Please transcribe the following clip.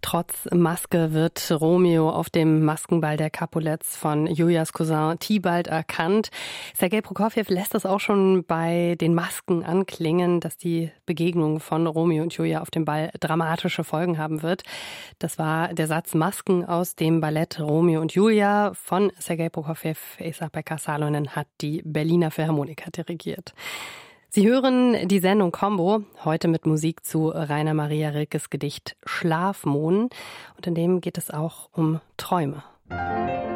Trotz Maske wird Romeo auf dem Maskenball der Capulets von Julias Cousin Tibalt erkannt. Sergej Prokofjew lässt das auch schon bei den Masken anklingen, dass die Begegnung von Romeo und Julia auf dem Ball dramatische Folgen haben wird. Das war der Satz Masken aus dem Ballett Romeo und Julia von Sergej Prokofjew. Esa-Pekka Salonen hat die Berliner Philharmoniker dirigiert. Sie hören die Sendung Combo, heute mit Musik zu Rainer Maria Rilkes Gedicht Schlafmohn. Und in dem geht es auch um Träume.